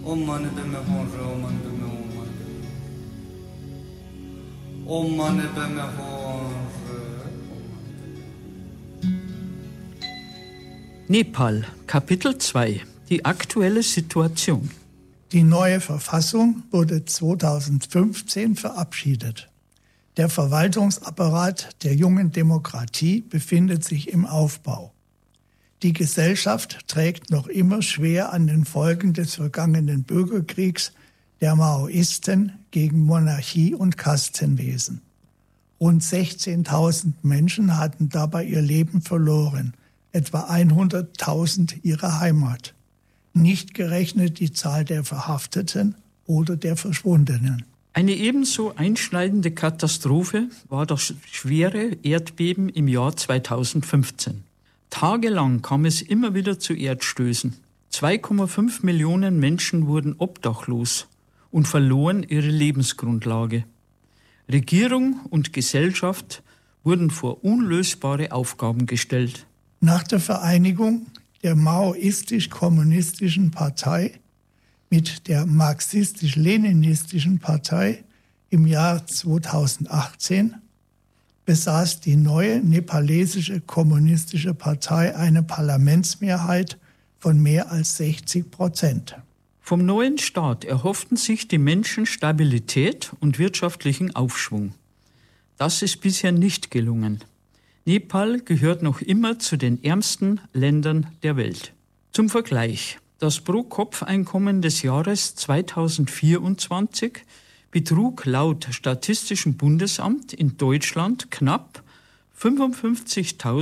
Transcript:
Om Mani Padme Hum, Om Mani Padme Hum, Om Mani Padme Hum. Nepal, Kapitel 2. Die aktuelle Situation. Die neue Verfassung wurde 2015 verabschiedet. Der Verwaltungsapparat der jungen Demokratie befindet sich im Aufbau. Die Gesellschaft trägt noch immer schwer an den Folgen des vergangenen Bürgerkriegs der Maoisten gegen Monarchie und Kastenwesen. Rund 16.000 Menschen hatten dabei ihr Leben verloren, etwa 100.000 ihre Heimat. Nicht gerechnet die Zahl der Verhafteten oder der Verschwundenen. Eine ebenso einschneidende Katastrophe war das schwere Erdbeben im Jahr 2015. Tagelang kam es immer wieder zu Erdstößen. 2,5 Millionen Menschen wurden obdachlos und verloren ihre Lebensgrundlage. Regierung und Gesellschaft wurden vor unlösbare Aufgaben gestellt. Nach der Vereinigung der maoistisch-kommunistischen Partei mit der marxistisch-leninistischen Partei im Jahr 2018 besaß die neue nepalesische kommunistische Partei eine Parlamentsmehrheit von mehr als 60%. Vom neuen Staat erhofften sich die Menschen Stabilität und wirtschaftlichen Aufschwung. Das ist bisher nicht gelungen. Nepal gehört noch immer zu den ärmsten Ländern der Welt. Zum Vergleich: Das Pro-Kopf-Einkommen des Jahres 2024 betrug laut Statistischem Bundesamt in Deutschland knapp 55.000